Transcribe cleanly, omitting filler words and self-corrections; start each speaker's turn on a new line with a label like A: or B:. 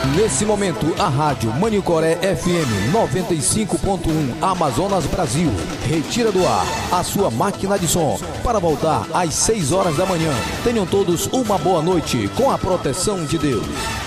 A: Nesse momento, a rádio Manicoré FM 95.1 Amazonas Brasil retira do ar a sua máquina de som para voltar às 6 horas da manhã. Tenham todos uma boa noite com a proteção de Deus.